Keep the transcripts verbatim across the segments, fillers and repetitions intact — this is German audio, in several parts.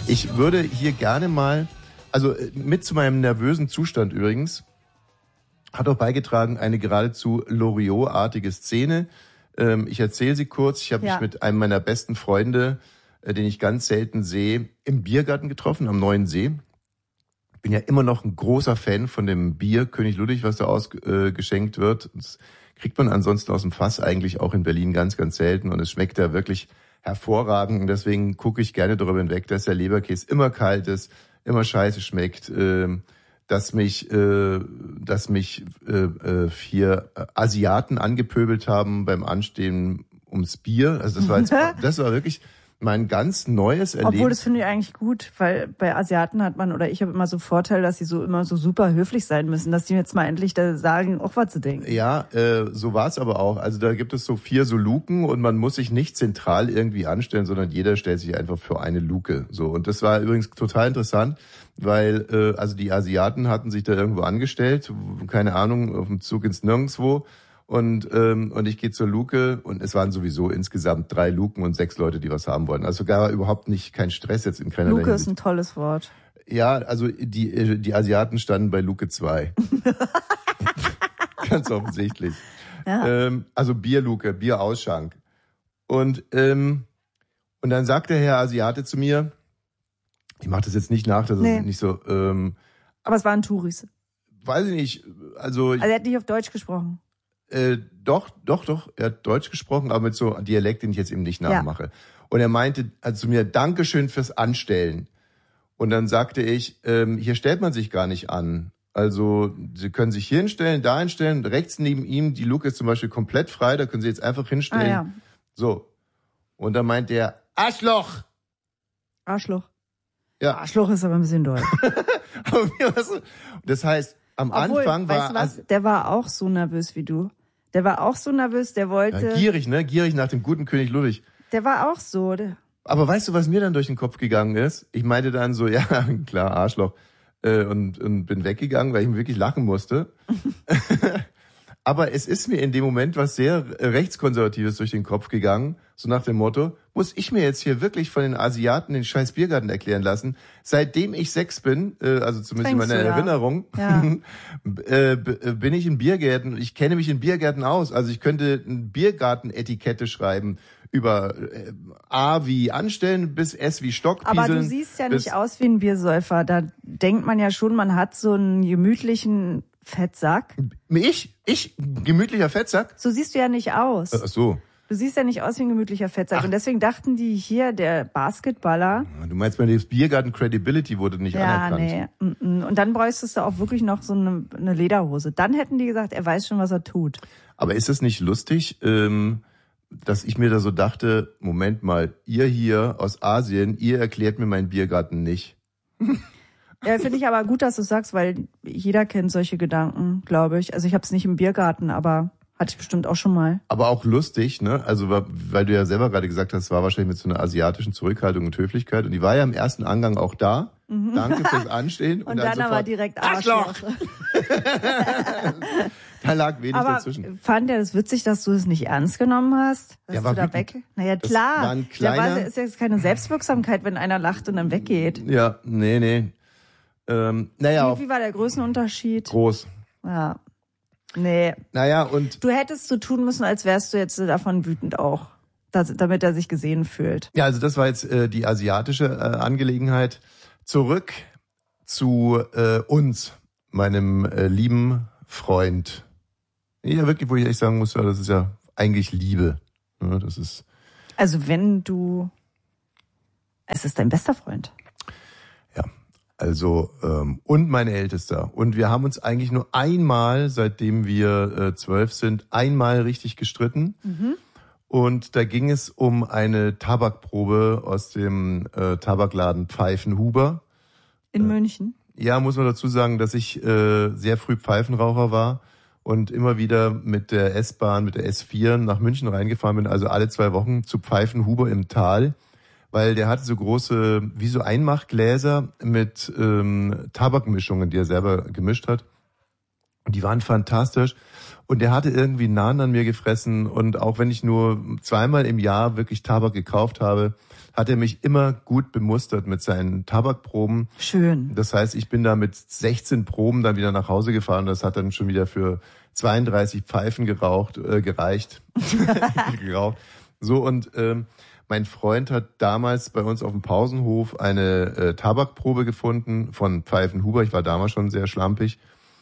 Ich würde hier gerne mal, also mit zu meinem nervösen Zustand übrigens, hat auch beigetragen eine geradezu Loriot-artige Szene. Ähm, ich erzähle sie kurz. Ich habe Ja. mich mit einem meiner besten Freunde, äh, den ich ganz selten sehe, im Biergarten getroffen, am Neuen See. Bin ja immer noch ein großer Fan von dem Bier König Ludwig, was da ausgeschenkt äh, wird. Das kriegt man ansonsten aus dem Fass eigentlich auch in Berlin ganz, ganz selten. Und es schmeckt da wirklich hervorragend. Und deswegen gucke ich gerne darüber hinweg, dass der Leberkäse immer kalt ist, immer scheiße schmeckt, äh, dass mich, äh, dass mich äh, äh, vier Asiaten angepöbelt haben beim Anstehen ums Bier. Also das war jetzt, das war wirklich mein ganz neues Erlebnis. Obwohl, das finde ich eigentlich gut, weil bei Asiaten hat man, oder ich habe immer so Vorteil, dass sie so immer so super höflich sein müssen, dass die jetzt mal endlich da sagen, auch was zu denken. Ja, äh, so war es aber auch. Also da gibt es so vier so Luken und man muss sich nicht zentral irgendwie anstellen, sondern jeder stellt sich einfach für eine Luke. So, und das war übrigens total interessant, weil äh, also die Asiaten hatten sich da irgendwo angestellt, keine Ahnung, auf dem Zug ins Nirgendwo. Und ähm, und ich gehe zur Luke und es waren sowieso insgesamt drei Luken und sechs Leute, die was haben wollten. Also gar überhaupt nicht kein Stress jetzt in keiner Luke Hinsicht. ist ein tolles Wort. Ja, also die die Asiaten standen bei Luke zwei. Ganz offensichtlich. Ja. Ähm, also Bierluke, Bierausschank. Und ähm, und dann sagt der Herr Asiate zu mir, ich mache das jetzt nicht nach, das Nee. ist nicht so. Ähm, Aber es waren Touris. weiß ich nicht. Also, Also er hat nicht auf Deutsch gesprochen. Äh, doch, doch, doch. Er hat Deutsch gesprochen, aber mit so einem Dialekt, den ich jetzt eben nicht nachmache. Ja. Und er meinte also zu mir, Dankeschön fürs Anstellen. Und dann sagte ich, ähm, hier stellt man sich gar nicht an. Also Sie können sich hier hinstellen, da hinstellen. Rechts neben ihm, die Luke ist zum Beispiel komplett frei, da können Sie jetzt einfach hinstellen. Ah, ja. So. Und dann meint er, Arschloch! Arschloch. Ja. Arschloch ist aber ein bisschen doll. Aber mir war so- das heißt, am Obwohl, Anfang weißt war... du was? Der war auch so nervös wie du. Der war auch so nervös, der wollte... Ja, gierig, ne? Gierig nach dem guten König Ludwig. Der war auch so. Der, Aber weißt du, was mir dann durch den Kopf gegangen ist? Ich meinte dann so, ja, klar, Arschloch. Äh, und, und bin weggegangen, weil ich wirklich lachen musste. Aber es ist mir in dem Moment was sehr Rechtskonservatives durch den Kopf gegangen. So nach dem Motto, muss ich mir jetzt hier wirklich von den Asiaten den scheiß Biergarten erklären lassen? Seitdem ich sechs bin, äh, also zumindest in Trinkst meiner du, ja. Erinnerung, Ja. äh, b- bin ich in Biergärten. Ich kenne mich in Biergärten aus. Also ich könnte ein Biergarten-Etikette schreiben über äh, A wie anstellen bis S wie Stockpieseln. aber du siehst ja bis- nicht aus wie ein Biersäufer. Da denkt man ja schon, man hat so einen gemütlichen Fettsack. Ich? Ich? Gemütlicher Fettsack? So siehst du ja nicht aus. Ach so. Du siehst ja nicht aus wie ein gemütlicher Fettsack. Ach. Und deswegen dachten die hier, der Basketballer, Du meinst, meine Biergarten Credibility wurde nicht ja, anerkannt. nee. mm, mm. Und dann bräuchtest du auch wirklich noch so eine, eine Lederhose. Dann hätten die gesagt, er weiß schon, was er tut. Aber ist es nicht lustig, ähm, dass ich mir da so dachte, Moment mal, ihr hier aus Asien, ihr erklärt mir meinen Biergarten nicht. Ja, finde ich aber gut, dass du sagst, weil jeder kennt solche Gedanken, glaube ich. Also ich habe es nicht im Biergarten, aber hatte ich bestimmt auch schon mal. Aber auch lustig, ne? Also weil du ja selber gerade gesagt hast, es war wahrscheinlich mit so einer asiatischen Zurückhaltung und Höflichkeit. Und die war ja im ersten Angang auch da. Mhm. Danke fürs Anstehen. Und, und dann, dann aber sofort, direkt Arschloch! Arschloch. Da lag wenig Aber dazwischen. fand er das witzig, dass du es nicht ernst genommen hast? Dass Der war du da wütend. weg? Naja, Das klar. war ein Da kleiner- war, ist jetzt keine Selbstwirksamkeit, wenn einer lacht und dann weggeht. Ja, nee, nee. Ähm, naja, Wie, auf wie war der Größenunterschied? groß. Ja. Nee. Naja, und Du hättest so tun müssen, als wärst du jetzt davon wütend auch. Dass, damit er sich gesehen fühlt. ja, also das war jetzt äh, die asiatische äh, Angelegenheit. Zurück zu äh, uns, meinem äh, lieben Freund. Ja, wirklich, wo ich echt sagen muss, ja, das ist ja eigentlich Liebe. Ja, das ist Also wenn du... Es ist dein bester Freund. ja, also ähm, und mein Ältester. Und wir haben uns eigentlich nur einmal, seitdem wir äh, zwölf sind, einmal richtig gestritten. Mhm. Und da ging es um eine Tabakprobe aus dem äh, Tabakladen Pfeifenhuber. In München. Ja, muss man dazu sagen, dass ich äh, sehr früh Pfeifenraucher war und immer wieder mit der S-Bahn, mit der S vier nach München reingefahren bin, also alle zwei Wochen zu Pfeifenhuber im Tal, weil der hatte so große, wie so Einmachgläser mit ähm, Tabakmischungen, die er selber gemischt hat. Und die waren fantastisch. Und der hatte irgendwie einen Nahen an mir gefressen. Und auch wenn ich nur zweimal im Jahr wirklich Tabak gekauft habe, hat er mich immer gut bemustert mit seinen Tabakproben. Schön. Das heißt, ich bin da mit sechzehn Proben dann wieder nach Hause gefahren. Das hat dann schon wieder für zweiunddreißig Pfeifen geraucht, äh, gereicht. geraucht. So, und ähm, mein Freund hat damals bei uns auf dem Pausenhof eine äh, Tabakprobe gefunden von Pfeifenhuber. Ich war damals schon sehr schlampig.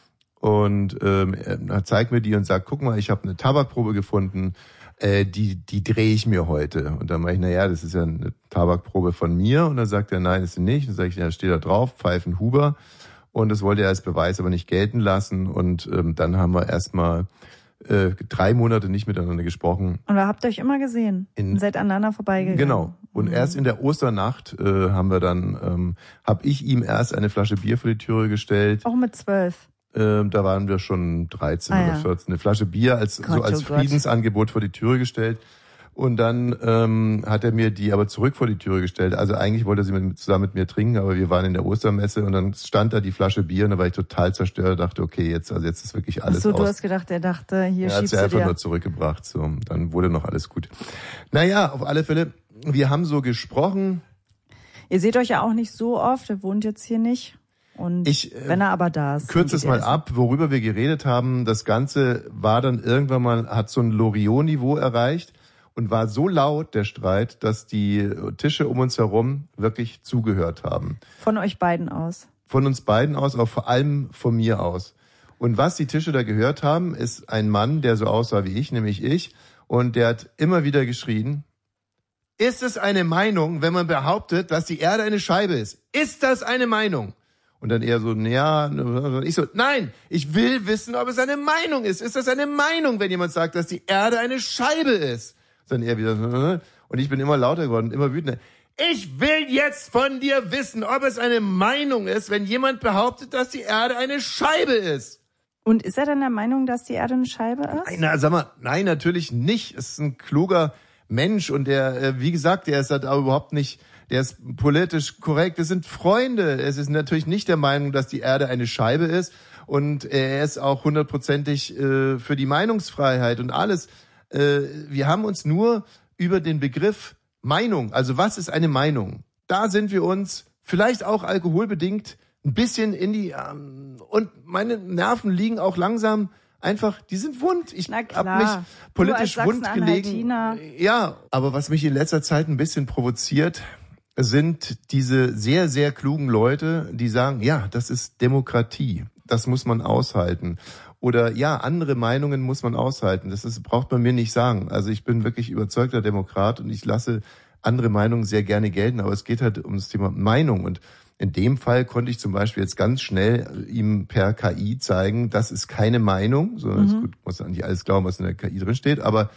Und ähm, er zeigt mir die und sagt, guck mal, ich habe eine Tabakprobe gefunden. Äh, die die drehe ich mir heute. Und dann meine ich, na ja, das ist ja eine Tabakprobe von mir. Und dann sagt er, nein, ist sie nicht. Und dann sage ich, ja, steht da drauf, Pfeifenhuber. Und das wollte er als Beweis aber nicht gelten lassen. Und ähm, dann haben wir erstmal äh, drei Monate nicht miteinander gesprochen. Und da habt ihr euch immer gesehen in, und seid aneinander vorbeigegangen. Genau. Und mhm. erst in der Osternacht äh, haben wir dann, ähm, habe ich ihm erst eine Flasche Bier vor die Türe gestellt. Auch mit zwölf. Ähm, da waren wir schon dreizehn ah, oder ja. vierzehn. Eine Flasche Bier als Gott, so als oh Friedensangebot vor die Türe gestellt. Und dann ähm, hat er mir die aber zurück vor die Türe gestellt. Also eigentlich wollte er sie mit, zusammen mit mir trinken, aber wir waren in der Ostermesse und dann stand da die Flasche Bier und da war ich total zerstört. Dachte, okay, jetzt also jetzt ist wirklich alles Ach so, aus. du hast gedacht, er dachte, hier er schiebst du dir. Er hat sie einfach dir. nur zurückgebracht. So, dann wurde noch alles gut. Naja, auf alle Fälle, wir haben so gesprochen. Ihr seht euch ja auch nicht so oft, er wohnt jetzt hier nicht. Und ich, äh, wenn er aber da ist. Kürze es mal essen. ab, worüber wir geredet haben. Das Ganze war dann irgendwann mal, hat so ein Loriot-Niveau erreicht und war so laut, der Streit, dass die Tische um uns herum wirklich zugehört haben. Von euch beiden aus? Von uns beiden aus, aber vor allem von mir aus. Und was die Tische da gehört haben, ist ein Mann, der so aussah wie ich, nämlich ich. Und der hat immer wieder geschrien, ist es eine Meinung, wenn man behauptet, dass die Erde eine Scheibe ist? Ist das eine Meinung? Und dann eher so, ja, ich so, nein, ich will wissen, ob es eine Meinung ist. Ist das eine Meinung, wenn jemand sagt, dass die Erde eine Scheibe ist? Dann eher wieder so, und ich bin immer lauter geworden, immer wütender. Ich will jetzt von dir wissen, ob es eine Meinung ist, wenn jemand behauptet, dass die Erde eine Scheibe ist. Und ist er denn der Meinung, dass die Erde eine Scheibe ist? Nein, na, sag mal, nein, natürlich nicht. Es ist ein kluger Mensch und der, wie gesagt, der ist halt auch überhaupt nicht, der ist politisch korrekt. Es sind Freunde. Es ist natürlich nicht der Meinung, dass die Erde eine Scheibe ist und er ist auch hundertprozentig äh, für die Meinungsfreiheit und alles. Äh, wir haben uns nur über den Begriff Meinung, also was ist eine Meinung? Da sind wir uns vielleicht auch alkoholbedingt ein bisschen in die ähm, und meine Nerven liegen auch langsam einfach, die sind wund. Ich habe mich politisch wund gelegen. Ja, aber was mich in letzter Zeit ein bisschen provoziert, sind diese sehr, sehr klugen Leute, die sagen, ja, das ist Demokratie. Das muss man aushalten. Oder ja, andere Meinungen muss man aushalten. Das ist, braucht man mir nicht sagen. Also ich bin wirklich überzeugter Demokrat und ich lasse andere Meinungen sehr gerne gelten. Aber es geht halt um das Thema Meinung. Und in dem Fall konnte ich zum Beispiel jetzt ganz schnell ihm per K I zeigen, das ist keine Meinung. So, mhm. Gut, muss man nicht alles glauben, was in der K I drin steht. Aber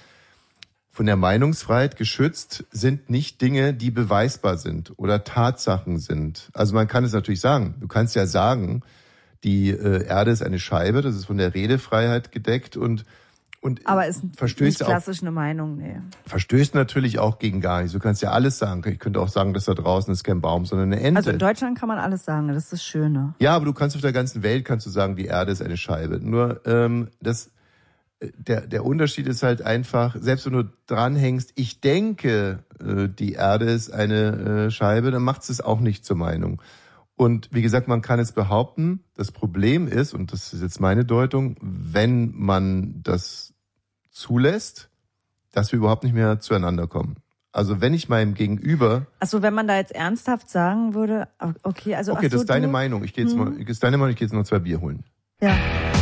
von der Meinungsfreiheit geschützt sind nicht Dinge, die beweisbar sind oder Tatsachen sind. Also man kann es natürlich sagen. Du kannst ja sagen, die äh, Erde ist eine Scheibe, das ist von der Redefreiheit gedeckt und und aber ist verstößt nicht klassisch auch, eine Meinung, nee. Verstößt natürlich auch gegen gar nichts. Du kannst ja alles sagen. Ich könnte auch sagen, dass da draußen ist kein Baum, sondern eine Ente. Also in Deutschland kann man alles sagen, das ist das Schöne. Ja, aber du kannst auf der ganzen Welt kannst du sagen, die Erde ist eine Scheibe. Nur ähm, das der der Unterschied ist halt einfach, selbst wenn du dranhängst, ich denke, äh, die Erde ist eine äh, Scheibe, dann macht es auch nicht zur Meinung. Und wie gesagt, man kann es behaupten, das Problem ist, und das ist jetzt meine Deutung, wenn man das zulässt, dass wir überhaupt nicht mehr zueinander kommen. Also wenn ich meinem Gegenüber... Also wenn man da jetzt ernsthaft sagen würde, okay, also... Okay, ach so, das ist deine du, Meinung. Ich gehe jetzt hm. mal, das ist deine Meinung, ich gehe jetzt noch zwei Bier holen. Ja.